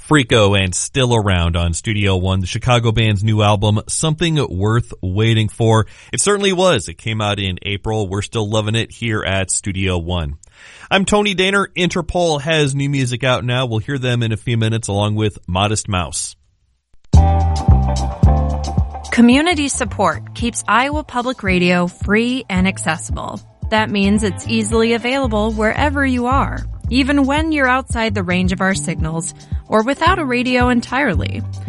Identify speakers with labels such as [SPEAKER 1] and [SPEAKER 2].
[SPEAKER 1] Freako and Still Around on Studio One, the Chicago band's new album, Something Worth Waiting For. It certainly was. It came out in April. We're still loving it here at Studio One. I'm Tony Daner. Interpol has new music out now. We'll hear them in a few minutes along with Modest Mouse.
[SPEAKER 2] Community support keeps Iowa Public Radio free and accessible. That means it's easily available wherever you are, even when you're outside the range of our signals or without a radio entirely.